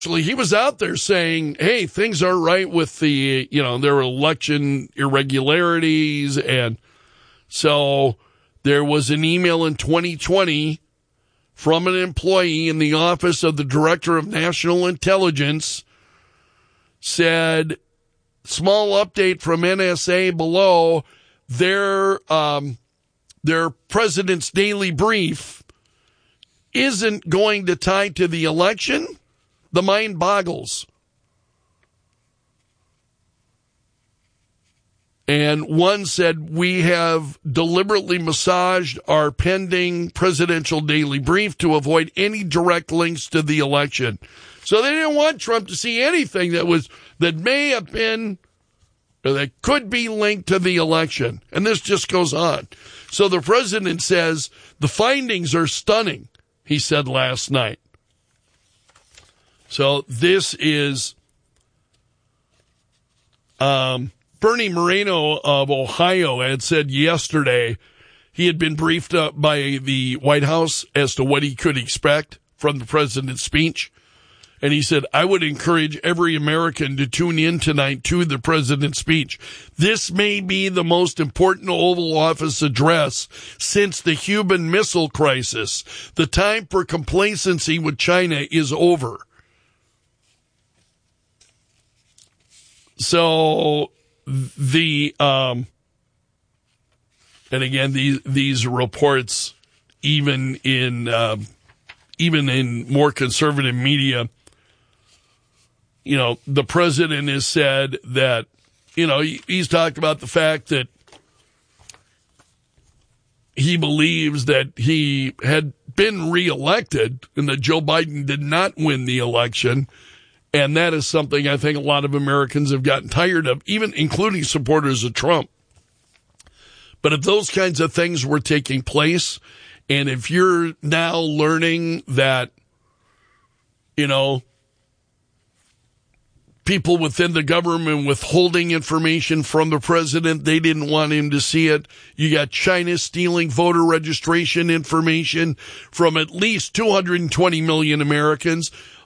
Actually, he was out there saying, hey, things aren't right with the, there were election irregularities. And so there was an email in 2020 from an employee in the office of the Director of National Intelligence, said, small update from NSA below, their president's daily brief isn't going to tie to the election. The mind boggles. And one said, we have deliberately massaged our pending presidential daily brief to avoid any direct links to the election. So they didn't want Trump to see anything that may have been or that could be linked to the election. And this just goes on. So the president says the findings are stunning, he said last night. So this is Bernie Moreno of Ohio had said yesterday he had been briefed up by the White House as to what he could expect from the president's speech. And he said, I would encourage every American to tune in tonight to the president's speech. This may be the most important Oval Office address since the Cuban Missile Crisis. The time for complacency with China is over. So and again, these reports, even in more conservative media, the president has said that, he's talked about the fact that he believes that he had been reelected and that Joe Biden did not win the election. And that is something I think a lot of Americans have gotten tired of, even including supporters of Trump. But if those kinds of things were taking place, and if you're now learning that, people within the government withholding information from the president, they didn't want him to see it. You got China stealing voter registration information from at least 220 million Americans.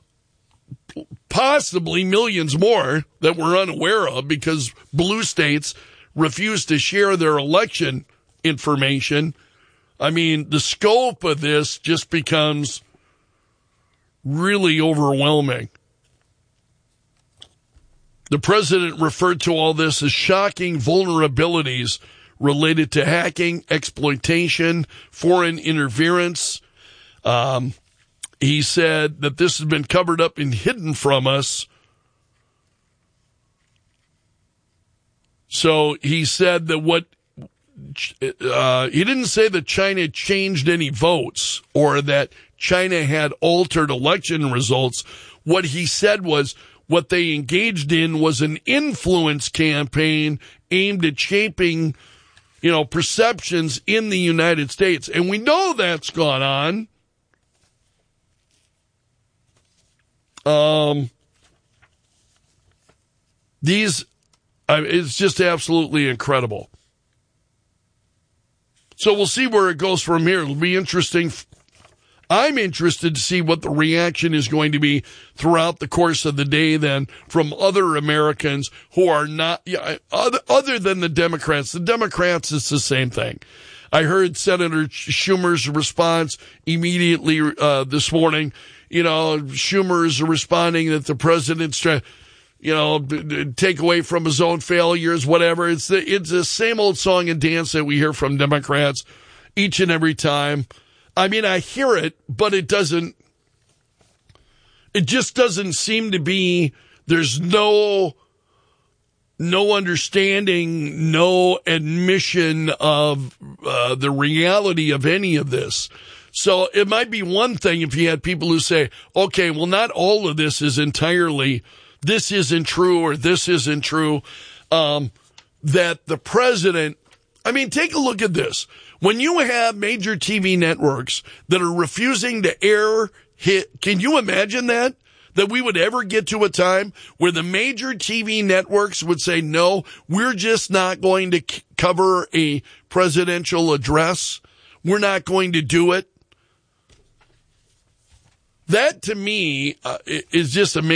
Possibly millions more that we're unaware of because blue states refuse to share their election information. I mean, the scope of this just becomes really overwhelming. The president referred to all this as shocking vulnerabilities related to hacking, exploitation, foreign interference. He said that this has been covered up and hidden from us. So he said that he didn't say that China changed any votes or that China had altered election results. What he said was what they engaged in was an influence campaign aimed at shaping, perceptions in the United States. And we know that's gone on. It's just absolutely incredible. So we'll see where it goes from here. It'll be interesting. I'm interested to see what the reaction is going to be throughout the course of the day then from other Americans who are not, other than the Democrats. The Democrats, it's the same thing. I heard Senator Schumer's response immediately this morning. Schumer is responding that the president's trying, take away from his own failures, whatever. It's the same old song and dance that we hear from Democrats each and every time. I mean, I hear it, but it just doesn't seem to be, there's no understanding, no admission of the reality of any of this. So it might be one thing if you had people who say, okay, well, not all of this is entirely, this isn't true or this isn't true, that the president, I mean, take a look at this. When you have major TV networks that are refusing to air hit, can you imagine that? That we would ever get to a time where the major TV networks would say, no, we're just not going to cover a presidential address. We're not going to do it. That to me is just amazing.